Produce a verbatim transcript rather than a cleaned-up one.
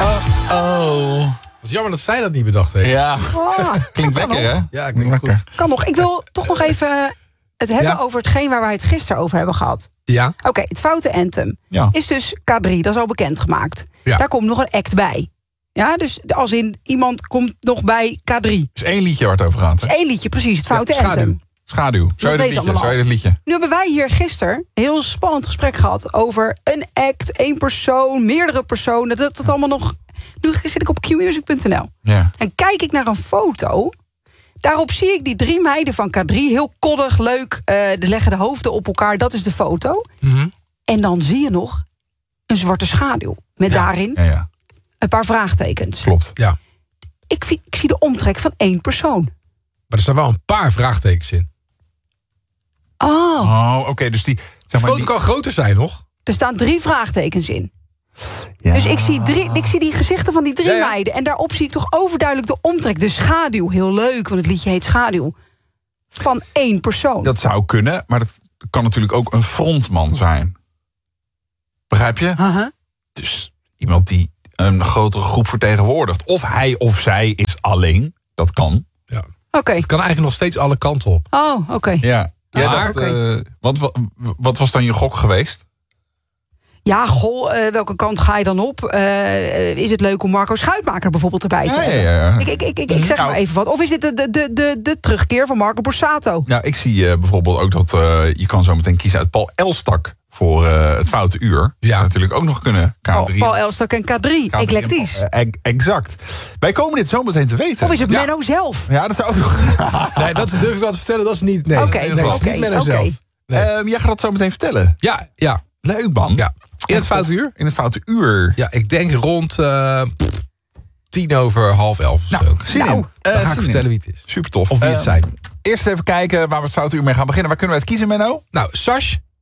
Oh, oh. Wat jammer dat zij dat niet bedacht heeft. Ja, Oh, klinkt lekker, hè? Ja, ik ben goed. kan nog. Ik wil toch nog even het hebben Ja. over hetgeen waar wij het gisteren over hebben gehad. Ja. Oké, okay, het foute anthem Ja. is dus K drie, dat is al bekendgemaakt. Ja. Daar komt nog een act bij. Ja, dus als in iemand komt nog bij K drie. Dus één liedje waar het over gaat, hè? Dat is één liedje, precies, het foute Ja, schaduw. anthem. Schaduw. Zou je dit weten liedje? allemaal. Zou je dit liedje? Nu hebben wij hier gisteren een heel spannend gesprek gehad over een act, één persoon, meerdere personen. Dat dat allemaal nog. Nu zit ik op q music punt n l Ja. en kijk ik naar een foto. Daarop zie ik die drie meiden van K drie, heel koddig, leuk. Uh, die leggen de hoofden op elkaar, dat is de foto. Mm-hmm. En dan zie je nog een zwarte schaduw. Met Ja. daarin Ja, ja. een paar vraagtekens. Klopt. Ja. Ik, vi- ik zie de omtrek van één persoon. Maar er staan wel een paar vraagtekens in. Oh, Oh, oké, okay, dus die... De Zeg maar, foto die, kan groter zijn, nog? er staan drie vraagtekens in. ja. Dus ik zie, drie, ik zie die gezichten van die drie Ja, ja. meiden. En daarop zie ik toch overduidelijk de omtrek. De schaduw, heel leuk, want het liedje heet Schaduw. Van één persoon. Dat zou kunnen, maar dat kan natuurlijk ook een frontman zijn. Begrijp je? Uh-huh. Dus iemand die een grotere groep vertegenwoordigt. Of hij of zij is alleen. Dat kan. Ja. Oké. Het kan eigenlijk nog steeds alle kanten op. Oh, oké. Ja. Jij Maar- dacht, eh, wat, wat, wat was dan je gok geweest? Ja, goh, eh, welke kant ga je dan op? Eh, is het leuk om Marco Schuitmaker bijvoorbeeld erbij te Ja, hebben? ja, ja. Ik, ik, ik, ik, ik zeg Nou. maar even wat. Of is dit de, de, de, de, de terugkeer van Marco Borsato? Nou, ik zie eh, bijvoorbeeld ook dat eh, je kan zo meteen kiezen uit Paul Elstak voor eh, het foute uur. Ja. Zou natuurlijk ook nog kunnen. K drie. Paul, Paul Elstak en K drie, K drie eclectisch. en Paul- eh, e- exact. Wij komen dit zo meteen te weten. Of is het Ja. Menno zelf? Ja, dat zou ook nog. Nee, dat durf ik wel te vertellen. Dat is niet... Nee, Oké, nee, dat is oké, niet met oké. zelf. Nee. Ehm, jij gaat dat zo meteen vertellen. Ja, ja, Leuk, man. ja. In het foute uur? In het foute uur. Ja, ik denk rond eh, pff, tien over half elf of Nou, zo. zin Nou, in. Dan Eh, ga ik zin in. vertellen wie het is. Super tof. Of wie het zijn. Eerst even kijken waar we het foute uur mee gaan beginnen. Waar kunnen we het kiezen, Menno? Nou, Sash,